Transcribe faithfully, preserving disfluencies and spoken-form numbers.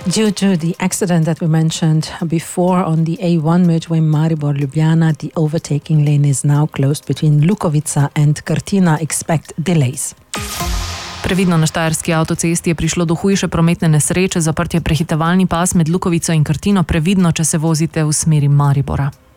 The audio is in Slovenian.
Due to the accident that we mentioned before on the A one motorway Maribor-Ljubljana, the overtaking lane is now closed between Lukovica and Krtina. Expect delays. Previdno, na štajerski avtocesti je prišlo do hujše prometne nesreče, zaprt je prehitevalni pas med Lukovico in Krtino. Previdno, če se vozite v smeri Maribora.